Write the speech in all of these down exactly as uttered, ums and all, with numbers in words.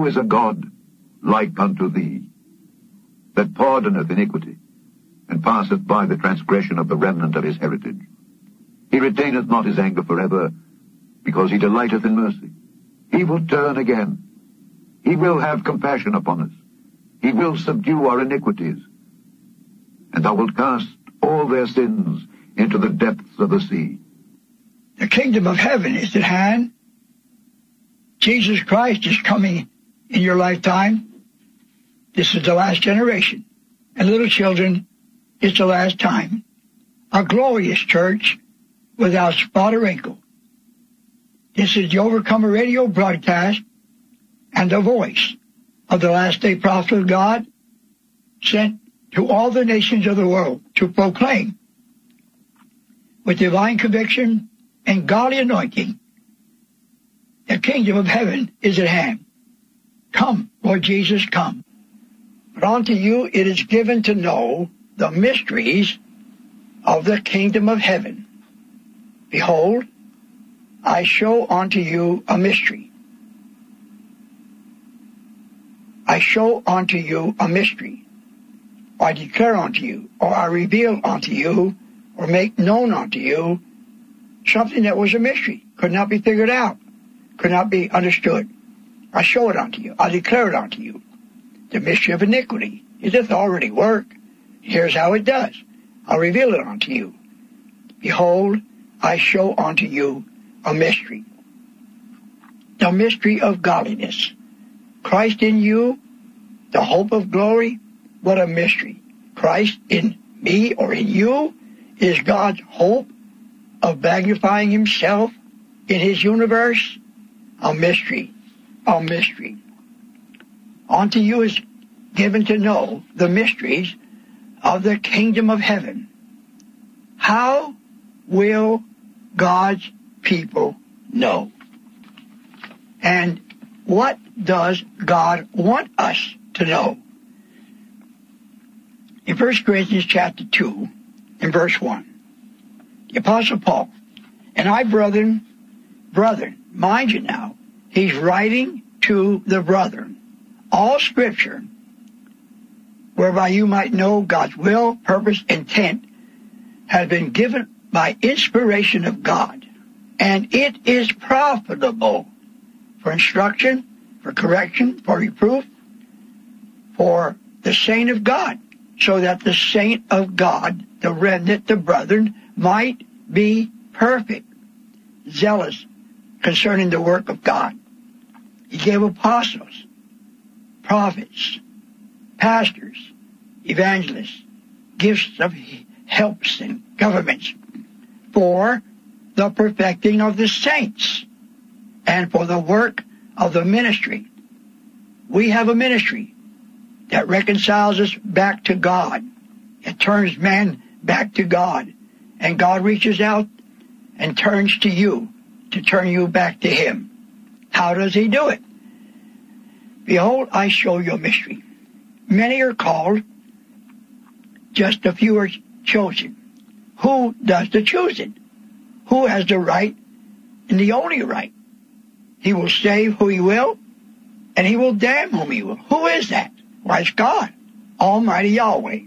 is a God like unto thee, that pardoneth iniquity, and passeth by the transgression of the remnant of his heritage. He retaineth not his anger forever, because he delighteth in mercy. He will turn again. He will have compassion upon us. He will subdue our iniquities. And thou wilt cast all their sins into the depths of the sea. The kingdom of heaven is at hand. Jesus Christ is coming in your lifetime. This is the last generation. And little children, it's the last time. A glorious church without spot or wrinkle. This is the Overcomer radio broadcast and the voice of the last day prophet of God sent to all the nations of the world to proclaim with divine conviction and godly anointing, the kingdom of heaven is at hand. Come, Lord Jesus, come. But unto you it is given to know the mysteries of the kingdom of heaven. Behold, I show unto you a mystery. I show unto you a mystery. Or I declare unto you, or I reveal unto you, or make known unto you something that was a mystery, could not be figured out, could not be understood. I show it unto you. I declare it unto you. The mystery of iniquity. It doth already work. Here's how it does. I'll reveal it unto you. Behold, I show unto you a mystery. The mystery of godliness. Christ in you, the hope of glory. What a mystery. Christ in me or in you is God's hope of magnifying himself in his universe. A mystery. A mystery. Unto you is given to know the mysteries of the kingdom of heaven. How will God's people know? And what does God want us to know? In First Corinthians chapter two, in verse one, the Apostle Paul, and I, brethren, brethren, mind you now, he's writing to the brethren, all Scripture, whereby you might know God's will, purpose, intent, has been given by inspiration of God, and it is profitable for instruction, for correction, for reproof, for the saint of God, so that the saint of God, the remnant, the brethren, might be perfect, zealous concerning the work of God. He gave apostles, prophets, pastors, evangelists, gifts of helps and governments for the perfecting of the saints and for the work of the ministry. We have a ministry that reconciles us back to God. It turns man back to God. And God reaches out and turns to you to turn you back to him. How does he do it? Behold, I show you a mystery. Many are called, just a few are chosen. Who does the choosing? Who has the right and the only right? He will save who he will, and he will damn whom he will. Who is that? Why, it's God, Almighty Yahweh.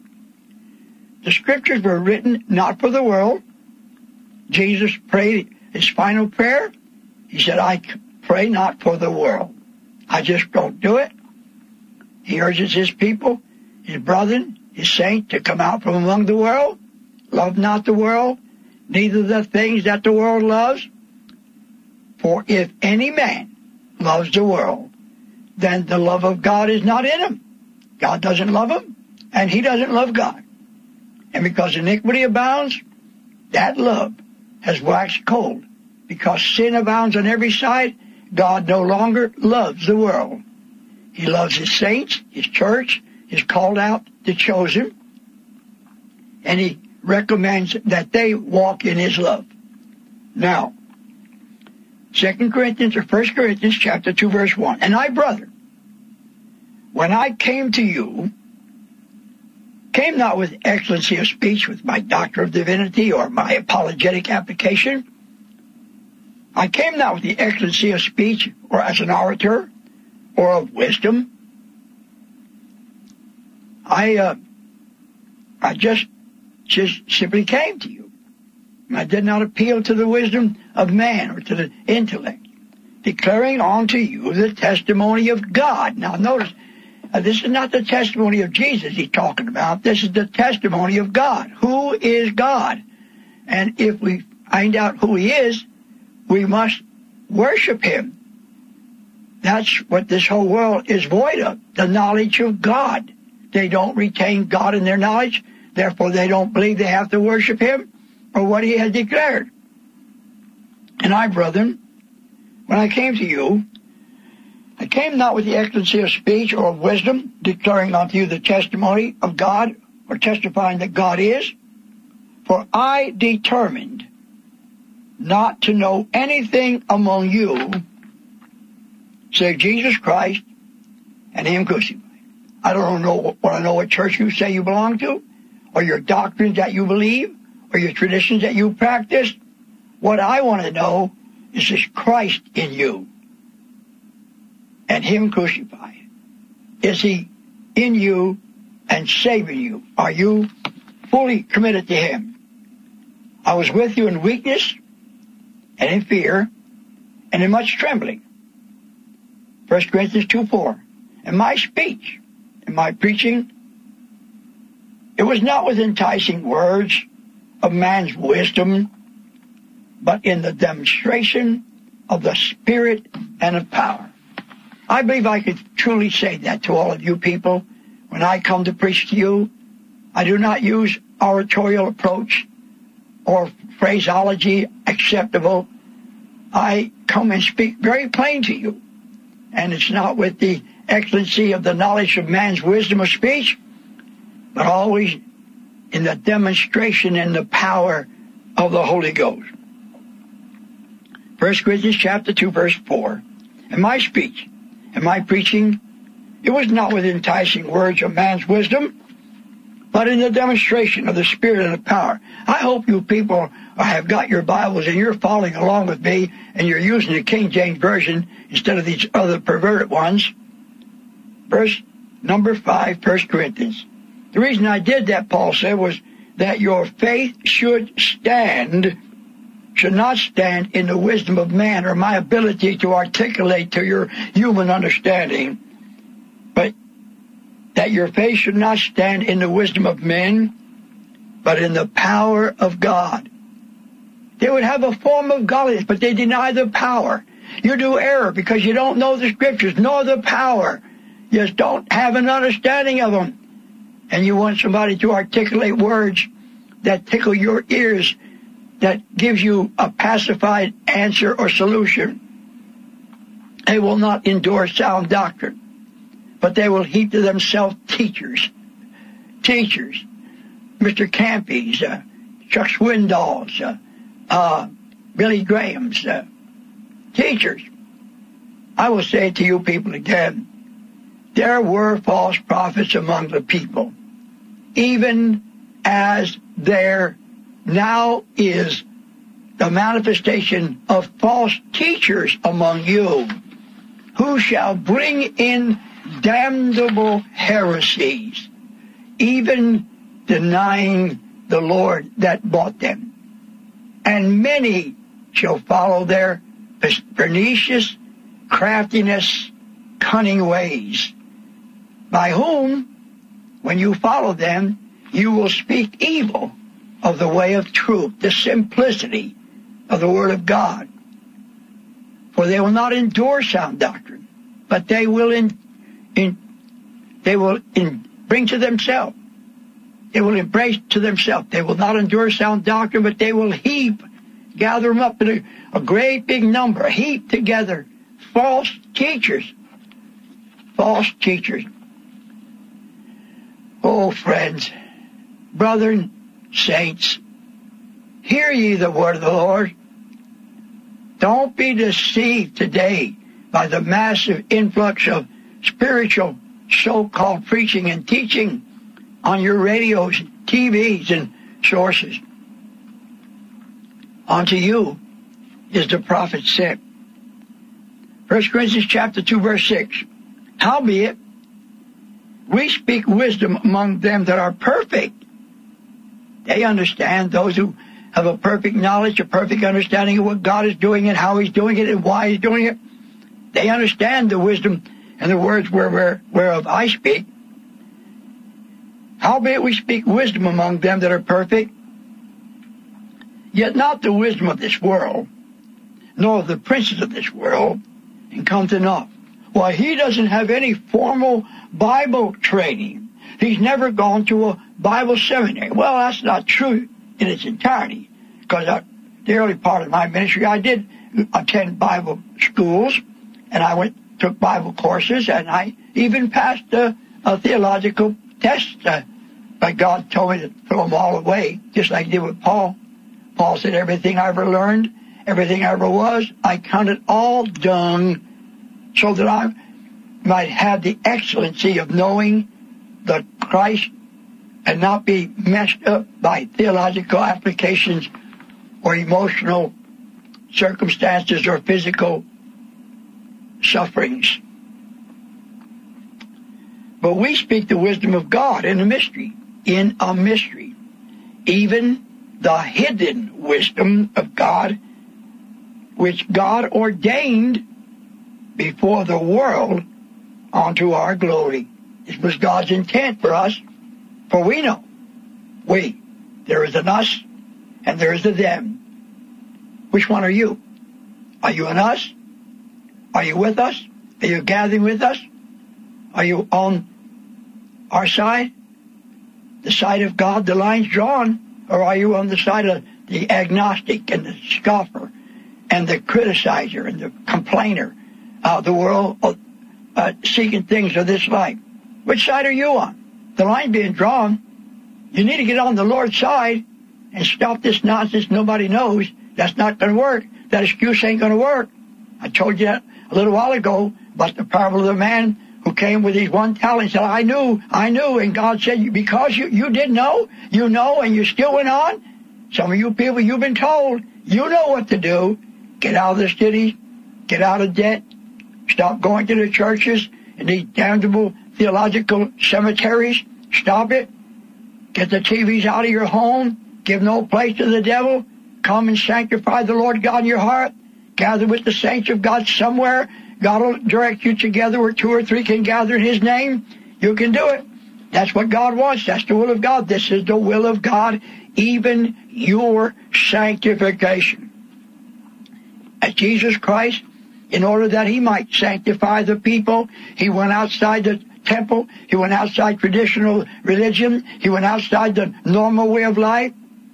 The Scriptures were written not for the world. Jesus prayed his final prayer. He said, I pray not for the world. I just don't do it. He urges his people, his brethren, his saints, to come out from among the world. Love not the world, neither the things that the world loves. For if any man loves the world, then the love of God is not in him. God doesn't love him, and he doesn't love God. And because iniquity abounds, that love has waxed cold. Because sin abounds on every side, God no longer loves the world. He loves his saints, his church, his called out, the chosen, and he recommends that they walk in his love. Now, Second Corinthians or First Corinthians chapter two, verse one. And I, brother, when I came to you, came not with excellency of speech, with my doctor of divinity or my apologetic application. I came not with the excellency of speech or as an orator or of wisdom. I, uh, I just, just simply came to you. I did not appeal to the wisdom of man or to the intellect, declaring unto you the testimony of God. Now notice, uh, this is not the testimony of Jesus he's talking about. This is the testimony of God. Who is God? And if we find out who he is, we must worship him. That's what this whole world is void of, the knowledge of God. They don't retain God in their knowledge, therefore they don't believe they have to worship him or what he has declared. And I, brethren, when I came to you, I came not with the excellency of speech or of wisdom, declaring unto you the testimony of God, or testifying that God is, for I determined not to know anything among you save Jesus Christ and him crucified. I don't know what I know what church you say you belong to, or your doctrines that you believe, or your traditions that you practice. What I want to know is this Christ in you and him crucified. Is he in you and saving you? Are you fully committed to him? I was with you in weakness and in fear and in much trembling. First Corinthians two four. And my speech and my preaching, it was not with enticing words of man's wisdom, but in the demonstration of the Spirit and of power. I believe I could truly say that to all of you people. When I come to preach to you, I do not use oratorial approach or phraseology acceptable. I come and speak very plain to you. And it's not with the excellency of the knowledge of man's wisdom of speech, but always in the demonstration and the power of the Holy Ghost. First Corinthians chapter two, verse four. And my speech and my preaching, it was not with enticing words of man's wisdom, but in the demonstration of the Spirit and the power. I hope you people have got your Bibles and you're following along with me, and you're using the King James Version instead of these other perverted ones. Verse number five, First Corinthians. The reason I did that, Paul said, was that your faith should stand, should not stand in the wisdom of man or my ability to articulate to your human understanding, but that your faith should not stand in the wisdom of men, but in the power of God. They would have a form of godliness, but they deny the power. You do error because you don't know the Scriptures, nor the power. You just don't have an understanding of them. And you want somebody to articulate words that tickle your ears, that gives you a pacified answer or solution. They will not endure sound doctrine, but they will heap to themselves teachers. Teachers. Mister Campy's, uh, Chuck Swindoll's, uh, uh, Billy Graham's, uh, teachers. I will say to you people again, there were false prophets among the people, even as there now is the manifestation of false teachers among you, who shall bring in damnable heresies, even denying the Lord that bought them. And many shall follow their pernicious craftiness, cunning ways, by whom, when you follow them, you will speak evil of the way of truth, the simplicity of the Word of God. For they will not endure sound doctrine, but they will in, in they will in, bring to themselves, they will embrace to themselves. They will not endure sound doctrine, but they will heap, gather them up in a, a great big number, heap together false teachers. False teachers. Oh, friends, brethren, saints, hear ye the word of the Lord. Don't be deceived today by the massive influx of spiritual so-called preaching and teaching on your radios, T Vs, and sources. Unto you is the prophet sent. First Corinthians chapter two, verse six. Howbeit, we speak wisdom among them that are perfect. They understand, those who have a perfect knowledge, a perfect understanding of what God is doing and how he's doing it and why he's doing it. They understand the wisdom and the words where, where, whereof I speak. Howbeit we speak wisdom among them that are perfect, yet not the wisdom of this world, nor of the princes of this world, and come to naught. Why, he doesn't have any formal Bible training. He's never gone to a Bible seminary. Well, that's not true in its entirety, because the early part of my ministry, I did attend Bible schools, and I went took Bible courses, and I even passed a, a theological test. Uh, but God told me to throw them all away, just like he did with Paul. Paul said, everything I ever learned, everything I ever was, I counted all dung, so that I might have the excellency of knowing the Christ and not be messed up by theological applications or emotional circumstances or physical sufferings. But we speak the wisdom of God in a mystery, in a mystery, even the hidden wisdom of God, which God ordained before the world unto our glory. This was God's intent for us, for we know, we, there is an us and there is a them. Which one are you? Are you an us? Are you with us? Are you gathering with us? Are you on our side? The side of God, the line's drawn? Or are you on the side of the agnostic and the scoffer and the criticizer and the complainer of the world, uh, seeking things of this life? Which side are you on? The line's being drawn. You need to get on the Lord's side and stop this nonsense nobody knows. That's not going to work. That excuse ain't going to work. I told you that a little while ago about the parable of the man who came with his one talent and said, I knew, I knew, and God said, because you, you did know, you know, and you still went on. Some of you people, you've been told, you know what to do. Get out of the city, get out of debt, stop going to the churches and these damnable theological cemeteries. Stop it. Get the T Vs out of your home. Give no place to the devil. Come and sanctify the Lord God in your heart. Gather with the saints of God somewhere. God will direct you together where two or three can gather in his name. You can do it. That's what God wants. That's the will of God. This is the will of God, even your sanctification. As Jesus Christ, in order that he might sanctify the people, he went outside the temple. He went outside traditional religion. He went outside the normal way of life.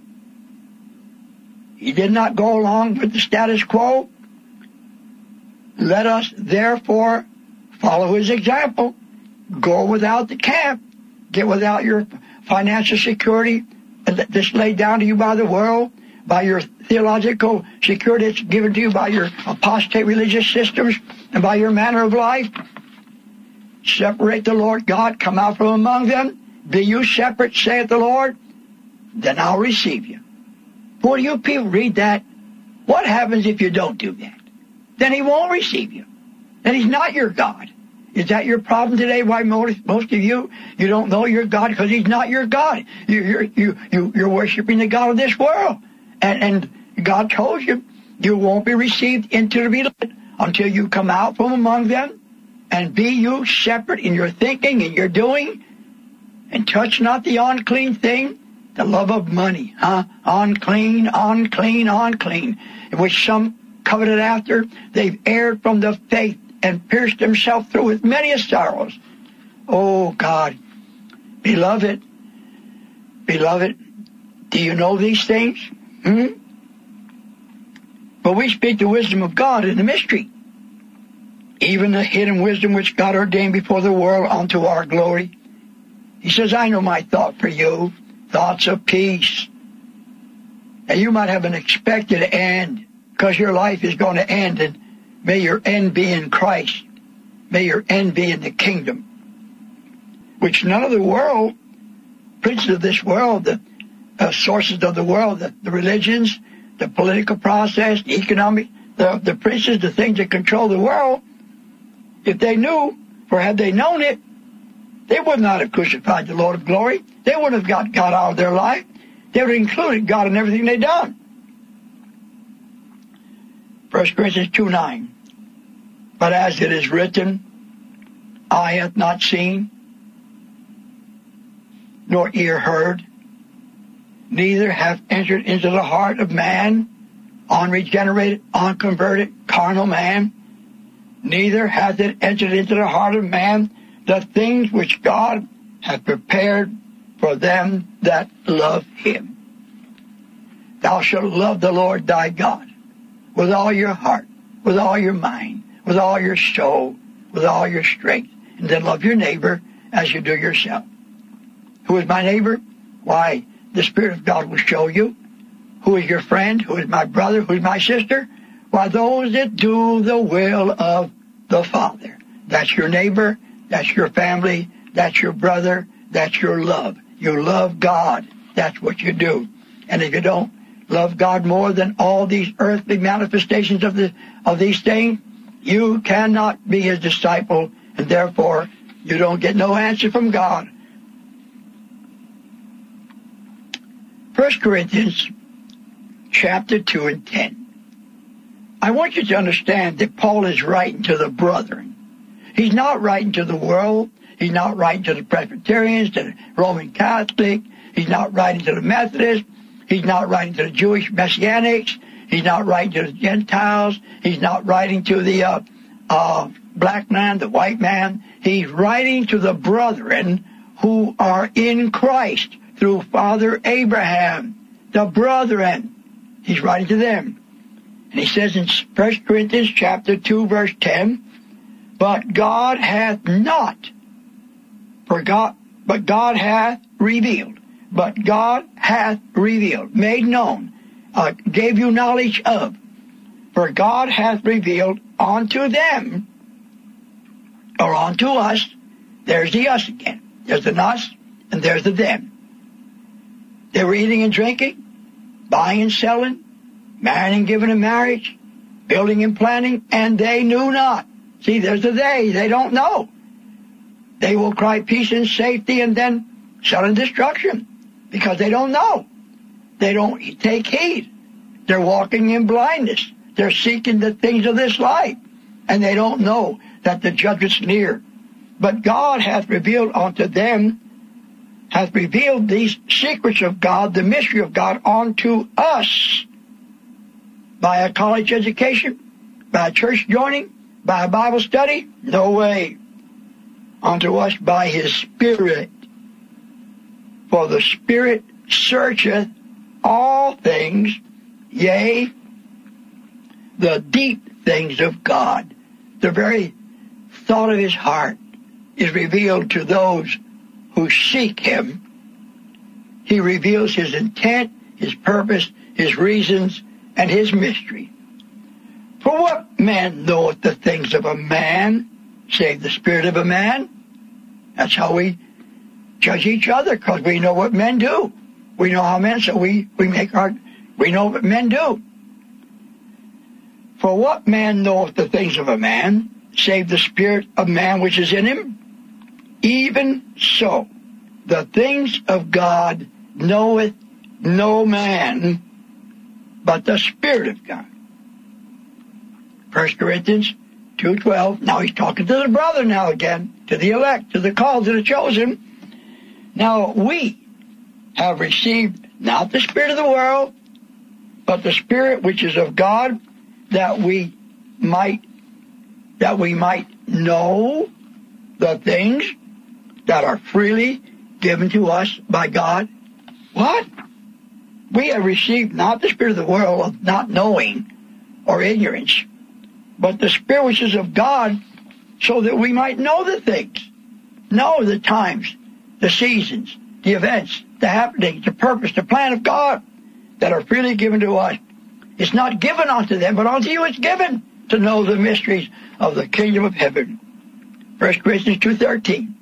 He did not go along with the status quo. Let us, therefore, follow his example. Go without the camp. Get without your financial security that's laid down to you by the world, by your theological security that's given to you by your apostate religious systems and by your manner of life. Separate the Lord God. Come out from among them. Be you separate, saith the Lord. Then I'll receive you. Boy, you people read that. What happens if you don't do that? Then he won't receive you. Then he's not your God. Is that your problem today? Why most, most of you, you don't know your God? Because he's not your God. You, you're, you, you, you're worshiping the God of this world. And, and God told you, you won't be received into the beloved until you come out from among them and be you separate in your thinking and your doing, and touch not the unclean thing, the love of money, huh? Unclean, unclean, unclean, which some coveted after. They've erred from the faith and pierced themselves through with many sorrows. Oh, God. Beloved, beloved, do you know these things? Hmm? But we speak the wisdom of God in the mystery, even the hidden wisdom which God ordained before the world unto our glory. He says, I know my thought for you, thoughts of peace. And you might have an expected end, because your life is going to end, and may your end be in Christ. May your end be in the kingdom, which none of the world, princes of this world, the uh, sources of the world, the, the religions, the political process, the economic, the, the princes, the things that control the world, if they knew For had they known it, they would not have crucified the Lord of glory. They wouldn't have got God out of their life. They would have included God in everything they'd done. First Corinthians two nine. But as it is written, eye hath not seen, nor ear heard, neither hath entered into the heart of man, unregenerated, unconverted, carnal man, neither hath it entered into the heart of man the things which God hath prepared for them that love him. Thou shalt love the Lord thy God with all your heart, with all your mind, with all your soul, with all your strength, and then love your neighbor as you do yourself. Who is my neighbor? Why, the Spirit of God will show you. Who is your friend? Who is my brother? Who is my sister? Why, those that do the will of the Father. That's your neighbor. That's your family. That's your brother. That's your love. You love God. That's what you do. And if you don't love God more than all these earthly manifestations of the of these things, you cannot be his disciple, and therefore you don't get no answer from God. First Corinthians chapter two and ten. I want you to understand that Paul is writing to the brethren. He's not writing to the world. He's not writing to the Presbyterians, to the Roman Catholic. He's not writing to the Methodists. He's not writing to the Jewish Messianics. He's not writing to the Gentiles. He's not writing to the uh, uh, black man, the white man. He's writing to the brethren who are in Christ through Father Abraham, the brethren. He's writing to them. And he says in First Corinthians chapter two, verse ten, But God hath not, for God, but God hath revealed, but God hath revealed, made known, uh, gave you knowledge of, for God hath revealed unto them, or unto us, there's the us again, there's the us, and there's the them. They were eating and drinking, buying and selling, marrying and giving in marriage, building and planning, and they knew not. See, there's the they. They don't know. They will cry peace and safety and then sudden destruction because they don't know. They don't take heed. They're walking in blindness. They're seeking the things of this life, and they don't know that the judgment's near. But God hath revealed unto them, hath revealed these secrets of God, the mystery of God, unto us by a college education, by a church joining, by a Bible study? No way. Unto us by his Spirit. For the Spirit searcheth all things, yea, the deep things of God. The very thought of his heart is revealed to those who seek him. He reveals his intent, his purpose, his reasons, and his mystery. For what man knoweth the things of a man, save the spirit of a man? That's how we judge each other, because we know what men do. We know how men, so we, we make our, we know what men do. For what man knoweth the things of a man, save the spirit of man which is in him? Even so, the things of God knoweth no man, but the Spirit of God. First Corinthians two twelve. Now he's talking to the brother now again, to the elect, to the called, to the chosen. Now we have received not the spirit of the world, but the Spirit which is of God, that we might that we might know the things that are freely given to us by God. What? We have received not the spirit of the world of not knowing or ignorance, but the Spirit which is of God, so that we might know the things, know the times, the seasons, the events, the happenings, the purpose, the plan of God that are freely given to us. It's not given unto them, but unto you it's given to know the mysteries of the kingdom of heaven. First Corinthians two thirteen.